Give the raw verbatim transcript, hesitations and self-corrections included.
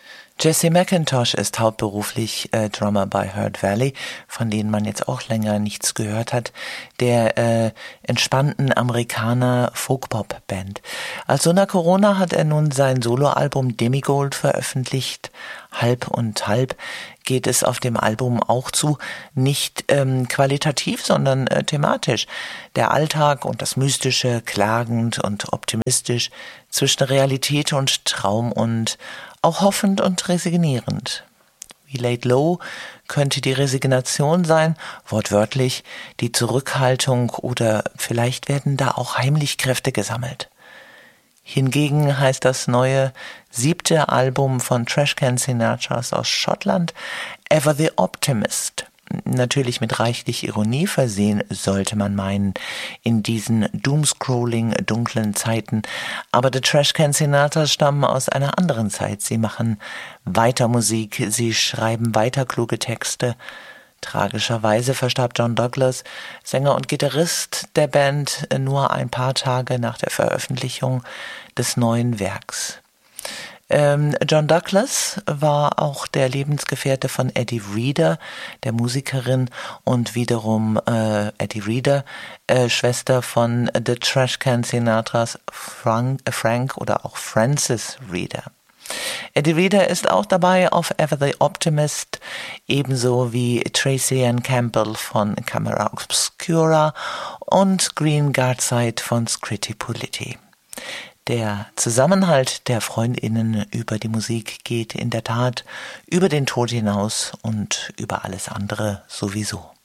Jesse McIntosh ist hauptberuflich äh, Drummer bei Hurt Valley, von denen man jetzt auch länger nichts gehört hat, der äh, entspannten Amerikaner Folk-Pop-Band. Also nach Corona hat er nun sein Soloalbum Demigold veröffentlicht. Halb und halb geht es auf dem Album auch zu, nicht ähm, qualitativ, sondern äh, thematisch. Der Alltag und das Mystische, klagend und optimistisch, zwischen Realität und Traum und auch hoffend und resignierend. We Laid Low könnte die Resignation sein, wortwörtlich die Zurückhaltung, oder vielleicht werden da auch heimlich Kräfte gesammelt. Hingegen heißt das neue siebte Album von Trashcan Sinatras aus Schottland Ever the Optimist. Natürlich mit reichlich Ironie versehen, sollte man meinen, in diesen doomscrolling dunklen Zeiten. Aber die Trashcan Sinatras stammen aus einer anderen Zeit. Sie machen weiter Musik, sie schreiben weiter kluge Texte. Tragischerweise verstarb John Douglas, Sänger und Gitarrist der Band, nur ein paar Tage nach der Veröffentlichung des neuen Werks. Ähm, John Douglas war auch der Lebensgefährte von Eddie Reader, der Musikerin, und wiederum äh, Eddie Reader, äh, Schwester von The Trashcan Sinatras, Frank, äh, Frank oder auch Francis Reader. Eddie Reader ist auch dabei auf Ever the Optimist, ebenso wie Tracy Ann Campbell von Camera Obscura und Green Guardside von Scritti Politti. Der Zusammenhalt der FreundInnen über die Musik geht in der Tat über den Tod hinaus und über alles andere sowieso.